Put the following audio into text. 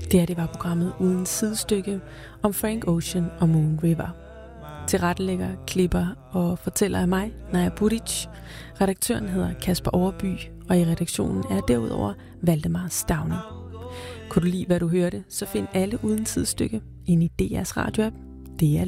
Det var programmet Uden Sidestykke om Frank Ocean og Moon River. Tilrettelægger, klipper og fortæller af mig, Naja Budic. Redaktøren hedder Kasper Overby, og i redaktionen er derudover Valdemar Stauning. Kunne du lide, hvad du hørte, så find alle Uden Sidestykke inde i DR's radioapp. DR